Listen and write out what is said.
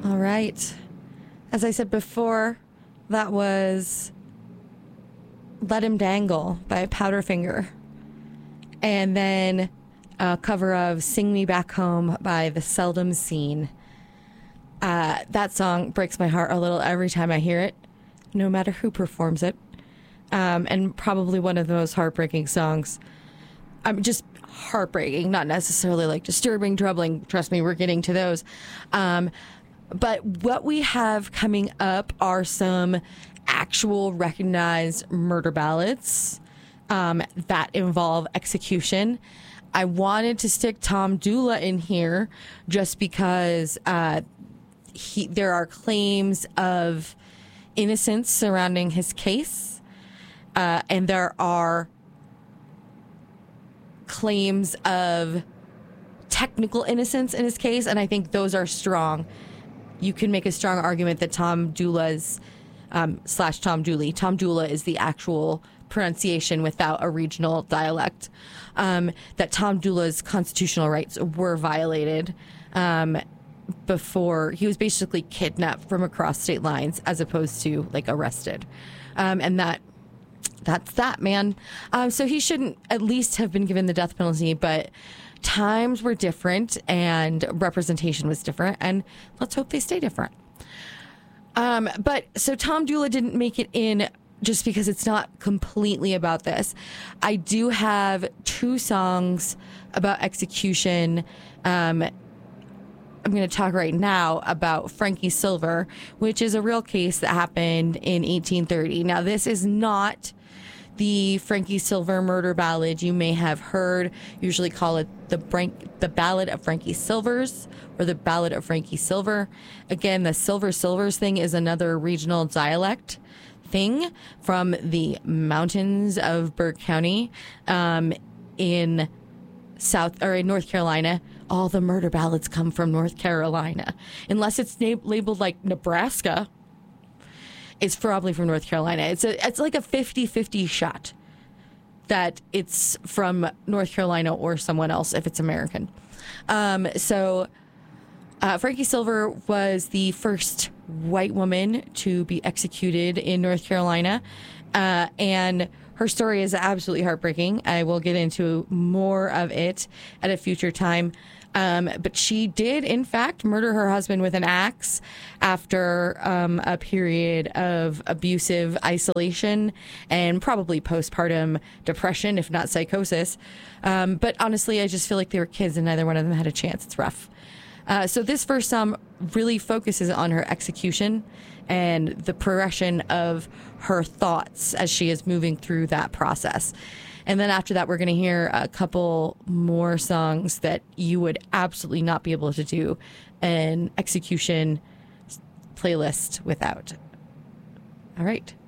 All right. As I said before, that was Let Him Dangle by Powderfinger. And then a cover of Sing Me Back Home by The Seldom Scene. That song breaks my heart a little every time I hear it, no matter who performs it. And probably one of the most heartbreaking songs. Just heartbreaking, not necessarily like disturbing, troubling. Trust me, we're getting to those. But what we have coming up are some actual recognized murder ballads that involve execution. I wanted to stick Tom Dula in here just because there are claims of innocence surrounding his case, and there are claims of technical innocence in his case, and I think those are strong. You can make a strong argument that Tom Dula's / Tom Dooley. Tom Dula is the actual pronunciation without a regional dialect. That Tom Dula's constitutional rights were violated before he was basically kidnapped from across state lines as opposed to like arrested. And that's that, man. So he shouldn't at least have been given the death penalty, but times were different and representation was different, and let's hope they stay different. But so Tom Dula didn't make it in just because it's not completely about this. I do have 2 songs about execution. I'm going to talk right now about Frankie Silver, which is a real case that happened in 1830. Now, this is not the Frankie Silver murder ballad you may have heard. Usually call it the Ballad of Frankie Silvers or the Ballad of Frankie Silver. Again, the Silvers thing is another regional dialect thing from the mountains of Burke County in North Carolina. All the murder ballads come from North Carolina, unless it's labeled like Nebraska. It's probably from North Carolina. It's like a 50-50 shot that it's from North Carolina or someone else if it's American. So Frankie Silver was the first white woman to be executed in North Carolina. And her story is absolutely heartbreaking. I will get into more of it at a future time. But she did, in fact, murder her husband with an axe after a period of abusive isolation and probably postpartum depression, if not psychosis. But honestly, I just feel like they were kids and neither one of them had a chance. It's rough. So this first song really focuses on her execution and the progression of her thoughts as she is moving through that process. And then after that, we're going to hear a couple more songs that you would absolutely not be able to do an execution playlist without. All right.